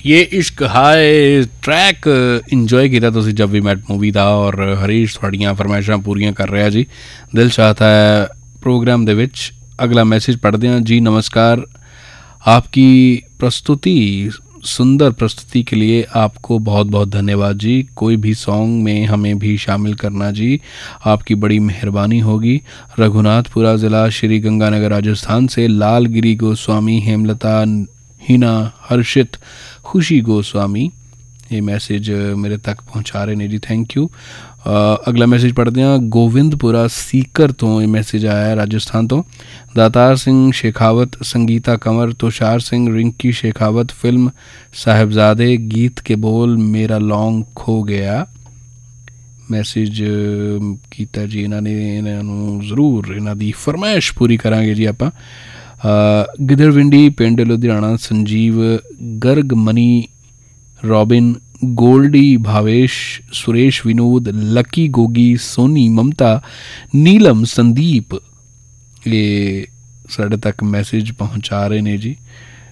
ये इश्क हाय track enjoy किया तुसी जब वी मैट मूवी दा और हरीश थोड़ियां फरमाइशां पूरियां कर रहा जी। दिल चाहता है प्रोग्राम दे विच अगला मैसेज पढ़ते हैं जी। नमस्कार, आपकी प्रस्तुति सुंदर प्रस्तुति के लिए आपको बहुत बहुत धन्यवाद जी। कोई भी सॉन्ग में हमें भी शामिल करना जी, आपकी बड़ी मेहरबानी होगी। रघुनाथपुरा ज़िला श्री गंगानगर राजस्थान से लालगिरी गोस्वामी, हेमलता, हिना, हर्षित, खुशी गोस्वामी ये मैसेज मेरे तक पहुंचा रहे ने जी, थैंक यू। अगला मैसेज पढ़ते हैं। गोविंदपुरा सीकर तो ये मैसेज आया है राजस्थान तो। दातार सिंह शेखावत, संगीता कंवर, तुषार सिंह, रिंकी शेखावत, फिल्म साहिबजादे, गीत के बोल मेरा लौंग खो गया। मैसेज कीता जी इन्होंने जरूर इन्हों की फरमाइश पूरी करांगे जी आप। गिदड़विंडी पिंड Ludhiana Sanjeev Garg, money, robin, Goldy, Bhavesh, Suresh, Vinod, lucky, Gogi, Soni, ममता, नीलम, संदीप ये साढ़े तक मैसेज पहुंचा रहे ने जी।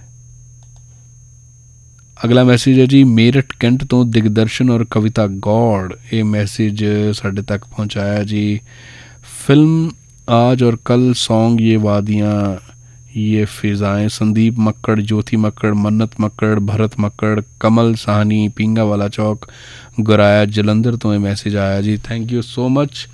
अगला मैसेज है जी मेरठ कैंट तो दिग्दर्शन और कविता गौड़ ये मैसेज साढ़े तक पहुंचाया जी। फिल्म आज और कल, सॉन्ग ये वादियाँ ये फिजाएं, संदीप मक्कड़, ज्योति मक्कड़, मन्नत मक्कड़, भरत मक्कड़, कमल साहनी, पिंगा वाला चौक, गुराया जलंधर तो ये मैसेज आया जी, थैंक यू सो मच।